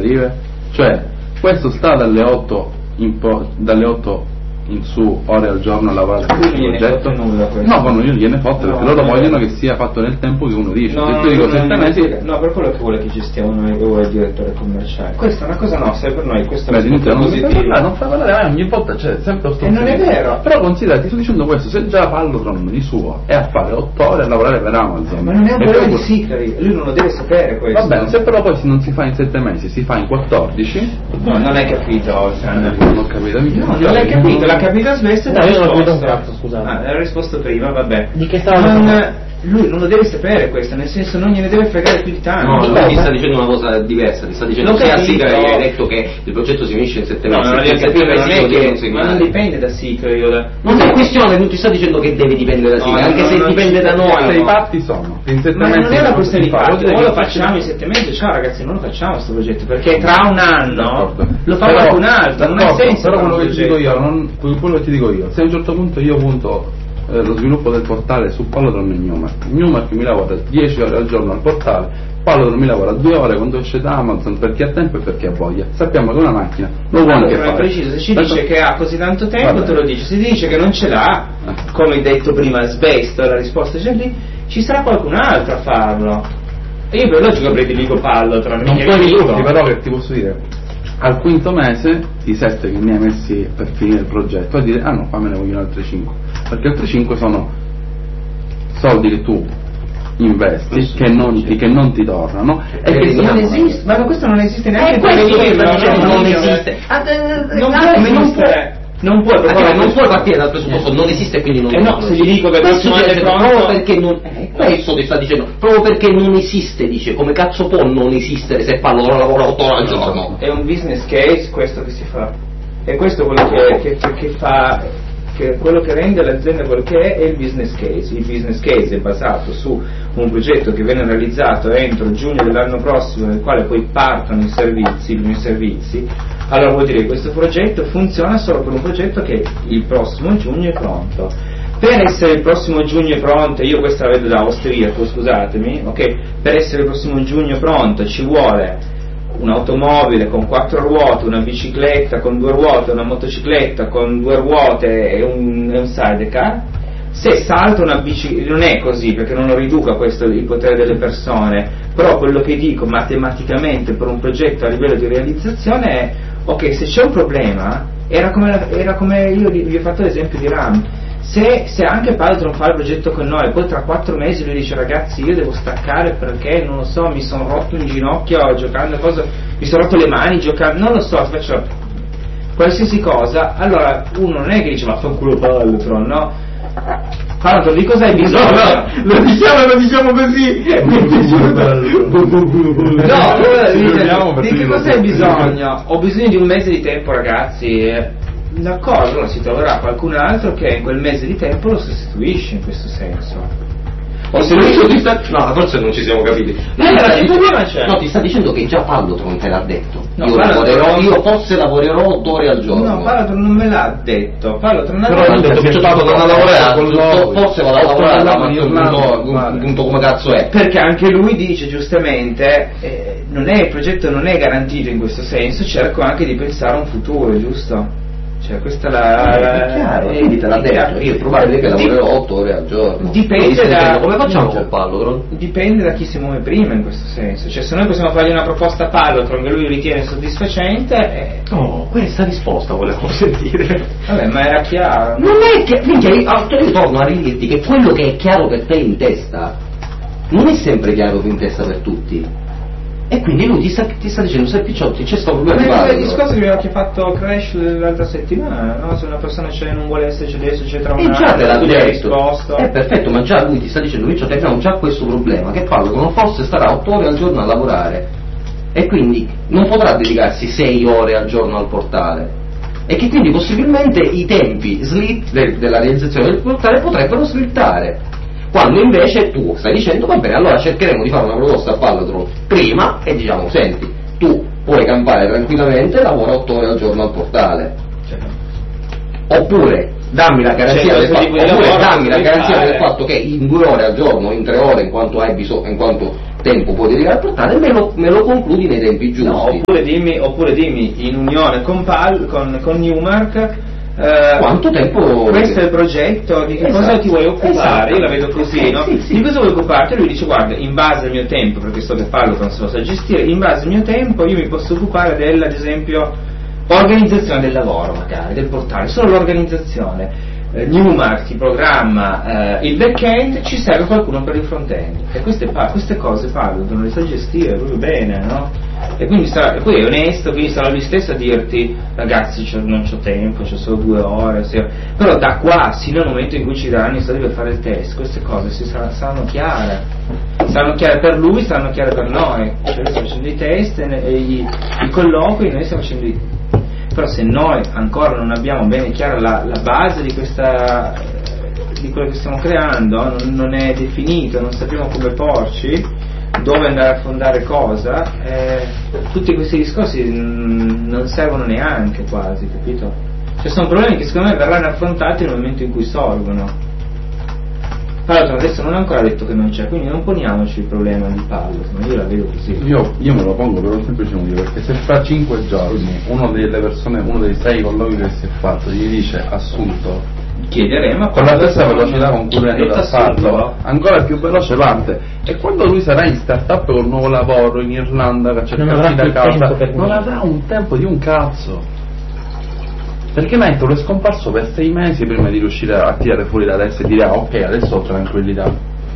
derive? Cioè, questo sta dalle 8 in su, ore al giorno a lavorare su questo progetto? No, non gliene fotte, perché loro vogliono che sia fatto nel tempo che uno dice. Se tu dico 7 mesi. No, per quello che vuole che gestiamo noi, che vuole il direttore commerciale. Questa è una cosa nostra, per noi questo è positivo. Non fa parlare mai, ogni volta c'è sempre e non è vero. Però considera, ti sto dicendo questo, se già Pallotron di suo è a fare 8 ore a lavorare per Amazon. Ma non è un problema di Sicari, lui non lo deve sapere questo. Va bene, se però poi non si fa in 7 mesi, si fa in 14. No, non hai capito, non ho capito. Non l'hai capito, l'ha capito Sveste. No, io non ho capito un cazzo, scusate. Era risposto prima, vabbè. Di che stava parlando? Lui non lo deve sapere questo, nel senso non gliene deve fregare più di tanto. No, ti sta dicendo una cosa diversa, ti sta dicendo che a Sicari hai detto che il progetto si finisce in 7 mesi. No, non devi capire, non è che ma non dipende da Sicari. Non è questione, non ti sta dicendo che deve dipendere da Sicari, anche se dipende da noi. I fatti sono in 7 ma mesi. Non è una questione di fatti, o lo facciamo in 7 mesi, ciao ragazzi, non lo facciamo questo progetto, perché tra un anno lo fa qualcun altro, non ha senso. Però quello che ti dico io, se a un certo punto io punto lo sviluppo del portale su Pallotron e Newmark mi lavora 10 ore al giorno al portale, Pallotron mi lavora 2 ore quando esce da Amazon, perché ha tempo e perché ha voglia. Sappiamo che una macchina non vuole che fare. Preciso, se ci dice che ha così tanto tempo te lo dice, se ti dice che non ce l'ha, come hai detto prima Sbesto, la risposta c'è lì, ci sarà qualcun altro a farlo. E io per logica prediligo Pallotron. Non puoi dirti però che ti posso dire, al quinto mese i 7 che mi hai messi per finire il progetto a dire no, fa me ne vogliono altri 5, perché altri 5 sono soldi che tu investi che non ti tornano e che non esiste, ma questo non esiste neanche non esiste. Non puoi partire dal presupposto non esiste, quindi non no, se gli dico che questo proprio perché non questo ti sta dicendo, proprio perché non esiste, dice, come cazzo può non esistere se fa lavora 8 ore al giorno? È un business case questo che si fa, e questo è quello che fa, che quello che rende l'azienda quello che è il business case. Il business case è basato su un progetto che viene realizzato entro giugno dell'anno prossimo, nel quale poi partono i servizi. Allora vuol dire che questo progetto funziona solo per un progetto che il prossimo giugno è pronto. Per essere il prossimo giugno pronto, io questa la vedo da austriaco, scusatemi, ok? Per essere il prossimo giugno pronto ci vuole un'automobile con 4 ruote, una bicicletta con 2 ruote, una motocicletta con 2 ruote e un sidecar. Se salta una bicicletta, non è così, perché non lo riduca questo il potere delle persone, però quello che dico matematicamente per un progetto a livello di realizzazione è ok, se c'è un problema, era come io vi ho fatto l'esempio di RAM. Se anche Pallotron fa il progetto con noi, poi tra 4 mesi lui dice ragazzi io devo staccare perché non lo so, mi sono rotto un ginocchio giocando, mi sono rotto le mani giocando, non lo so, faccio qualsiasi cosa, allora uno non è che dice ma fa un culo Pallotron, no? Pallotron di cosa hai bisogno? No, lo diciamo così. Di che cosa hai bisogno? Ho bisogno di un mese di tempo ragazzi. D'accordo, allora si troverà qualcun altro che in quel mese di tempo lo sostituisce in questo senso. O se lui no, forse non ci siamo capiti. No, ti sta dicendo che già Pallotron te l'ha detto. No, io forse lavorerò 8 ore al giorno. No, Pallotron non me l'ha detto. Pallotron ha detto che c'è Pallotron a lavorare. Forse vado a lavorare, punto come cazzo è. Perché anche lui dice giustamente il progetto non è garantito in questo senso, cerco anche di pensare a un futuro, giusto? Cioè questa è chiaro, te l'ha detto, io è probabile che lavorerò 8 ore al giorno. Dipende da come facciamo con Pallotron? Dipende da chi si muove prima in questo senso, cioè se noi possiamo fargli una proposta a Pallotron che lui ritiene soddisfacente questa risposta volevo sentire. Vabbè, ma era chiaro. Non è che io torno a ridirti che quello che è chiaro per te in testa non è sempre chiaro in testa per tutti. E quindi lui ti sta dicendo se Picciotti c'è sto problema. Ma il discorso che abbiamo fatto Crash l'altra settimana, no? Se una persona non vuole esserci adesso c'è tra un anno, tu hai risposto. È perfetto, ma già lui ti sta dicendo Picciotti abbiamo già questo problema, che Pallotron forse starà 8 ore al giorno a lavorare e quindi non potrà dedicarsi 6 ore al giorno al portale e che quindi possibilmente i tempi della realizzazione del portale potrebbero slittare. Quando invece tu stai dicendo va bene, allora cercheremo di fare una proposta a Pallotron prima e diciamo senti, tu puoi campare tranquillamente, lavora 8 ore al giorno al portale, oppure dammi la garanzia del fatto che in 2 ore al giorno, in 3 ore in quanto hai bisogno, in quanto tempo puoi dedicare al portale, me lo concludi nei tempi giusti. No, oppure dimmi in unione con Newmark, quanto tempo. Questo è il progetto, di che cosa ti vuoi occupare? Io la vedo così, no? Sì. Di cosa vuoi occuparti? Lui dice: guarda, in base al mio tempo, perché so che parlo non se lo sa gestire, in base al mio tempo io mi posso occupare ad esempio, organizzazione del lavoro, magari, del portale, solo l'organizzazione. Newmark ti programma il back-end, ci serve qualcuno per il front-end, e queste cose Paolo non le sa gestire proprio bene, no? E quindi poi è onesto, quindi sarà lui stesso a dirti: ragazzi, non c'ho tempo, c'ho solo 2 ore, però da qua sino al momento in cui ci daranno i soldi per fare il test, queste cose saranno chiare per lui, saranno chiare per noi, cioè noi stiamo facendo i test e i colloqui, noi stiamo facendo però se noi ancora non abbiamo bene chiara la base di quello che stiamo creando, non è definito, non sappiamo come porci, dove andare a fondare cosa, tutti questi discorsi non servono neanche quasi, capito? Cioè sono problemi che secondo me verranno affrontati nel momento in cui sorgono. Tra l'altro adesso non è ancora detto che non c'è, quindi non poniamoci il problema di Paolo, ma io la vedo così. Io me lo pongo per un semplice motivo, perché se fra 5 giorni uno dei 6 colloqui che si è fatto gli dice assunto, chiederemo con la stessa velocità con cui è da farlo, ancora più veloce parte, e quando lui sarà in startup col nuovo lavoro in Irlanda per cercarsi da casa, non avrà un tempo di un cazzo, perché Netto è scomparso per 6 mesi prima di riuscire a tirare fuori da adesso e dire ok, adesso ho tranquillità.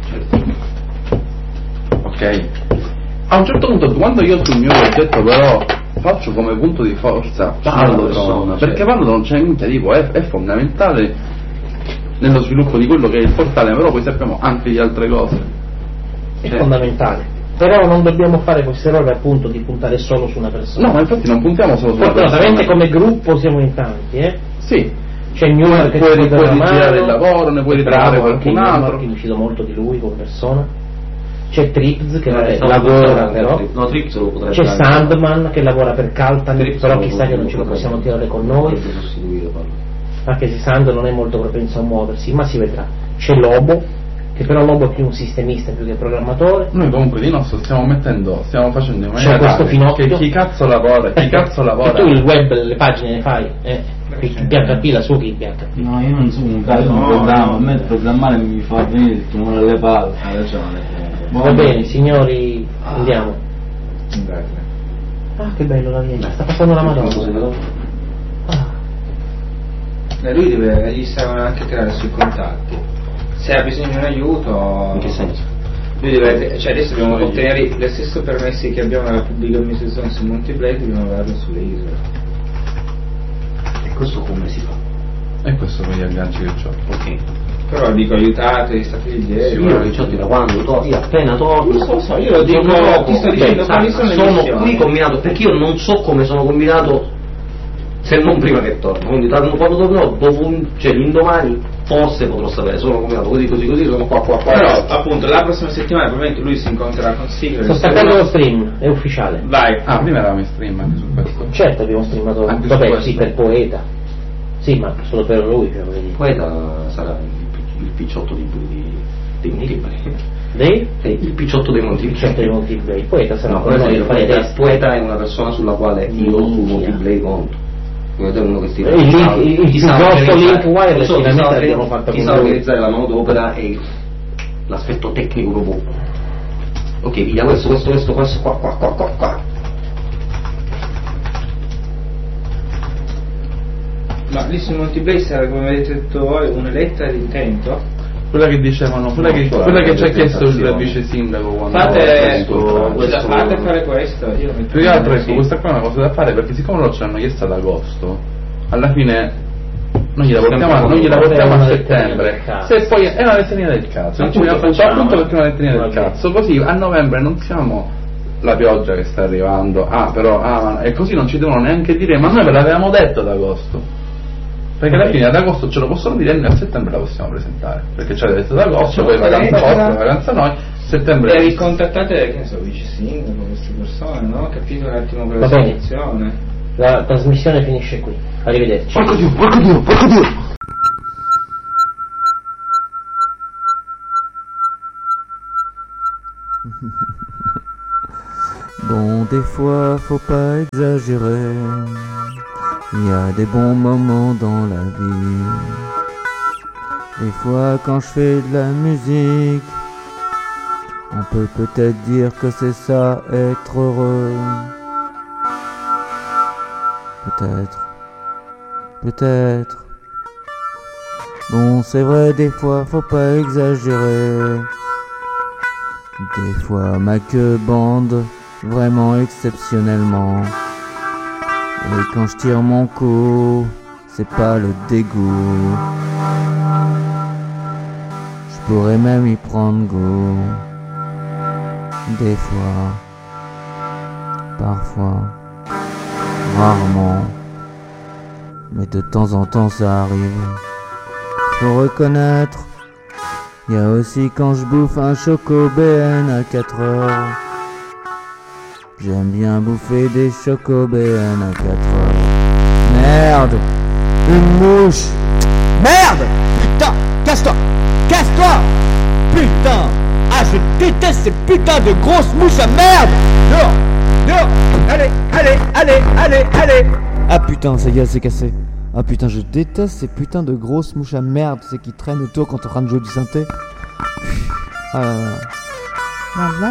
Ok, a un certo punto quando io sul mio progetto però faccio come punto di forza Valodron, perché Valodron c'è niente tipo, è fondamentale nello sviluppo di quello che è il portale, però poi sappiamo anche di altre cose. È fondamentale, però non dobbiamo fare questo errore appunto di puntare solo su una persona. No, ma infatti non puntiamo solo su una persona. Fortunatamente come gruppo siamo in tanti, Sì. C'è Newmark che puoi rigirare il lavoro, ne puoi ritrovare qualcun altro. Mi fido molto di lui come persona. C'è Trips che No, lavora però. No, Trips lo potrebbe. C'è Sandman che lavora per Caltan, però chissà che non ce lo possiamo tirare con noi. Anche se Sandman non è molto propenso a muoversi, ma si vedrà. C'è Lobo, che però Lobo è più un sistemista più che programmatore. Noi comunque di nostro stiamo facendo in C'è maniera questo tale Finocchio. che chi cazzo lavora E tu il web, le pagine le fai, il PHP, la sua che il PHP. No, io non sono un caso, non programmo, a me programmare mi fa venire il tumore alle palle. Hai ragione. Va bene, signori, andiamo. Ah, che bello la via, sta passando la Madonna. Lui gli servono anche tirare sui contatti. Se ha bisogno di un aiuto. In che senso? Lui deve, cioè adesso dobbiamo ottenere gli stessi permessi che abbiamo nella pubblica amministrazione su Monte Black, dobbiamo averlo sulle isole. E questo come si fa? E questo per gli agganci che ho. Ok. Però dico aiutate, state ieri. Io che c'ho da quando io appena torno. Non lo so, io lo dico, ti sto dicendo quali sono le sono missioni. qui combinato, perché io non so come sono combinato se non prima che torno, quindi quando tornerò dopo, cioè l'indomani forse potrò sapere, sono combinato così, sono qua. Però appunto la prossima settimana probabilmente lui si incontrerà con Sigler. Sto staccando lo stream, è ufficiale. Vai. Ah, prima eravamo in stream anche su questo. Certo abbiamo streamato, Anche su vabbè questo. sì, per Poeta. Sì, ma solo per lui, cioè, voglio dire. Poeta sarà il picciotto dei Monti Blay. Dei? Il picciotto dei Monti Certo Blay. dei Monti Blay. Poeta sarà No, con noi a fare test. Poeta è una persona sulla quale io su Monti Blay conto. Poeta è uno che Il nostro link wireless finalmente l'abbiamo fatto chi con sa lui. organizzare la manodopera e l'aspetto tecnico proprio. Ok, via questo qua. Ma lì su Monte Black sarà, come avete detto voi, una lettera di intento? Quella che dicevano, quella che ci ha chiesto il vice sindaco quando Fate fare questo, io lo metto. Più che altro ecco, questa qua è una cosa da fare, perché siccome loro ce l'hanno chiesto ad agosto, alla fine non gliela portiamo a settembre. Se poi è una letterina del cazzo, non ci vogliamo appunto perché è una letterina del cazzo, così a novembre non siamo la pioggia che sta arrivando, e così non ci devono neanche dire, ma noi ve l'avevamo detto ad agosto. Perché alla fine ad agosto ce lo possono dire e noi a settembre la possiamo presentare, perché ci avete detto ad agosto, poi vacanza vostra, vacanza noi, settembre. E ricontattate, che ne so, vice sindaco, queste persone, no? Capite un attimo quella Va bene. situazione. La trasmissione finisce qui. Arrivederci. Porco Dio! Bon, des fois, faut pas exagérer. Il y a des bons moments dans la vie. Des fois, quand je fais de la musique, on peut peut-être dire que c'est ça, être heureux. Peut-être. Bon, c'est vrai, des fois, faut pas exagérer. Des fois, ma queue bande vraiment exceptionnellement. Et quand je tire mon coup, c'est pas le dégoût. Je pourrais même y prendre goût. Des fois, parfois, rarement, mais de temps en temps ça arrive. Faut reconnaître, y a aussi quand je bouffe un choco BN à 4 heures. J'aime bien bouffer des choco BN à 4 heures. Merde, une mouche. Merde, putain, casse-toi, casse-toi, putain. Ah, je déteste ces putains de grosses mouches à merde. Dehors, dehors, allez. Ah putain, ça y est, c'est cassé. Ah putain, je déteste ces putains de grosses mouches à merde, c'est qui traînent autour quand t'es en train de jouer du synthé. Ah là là.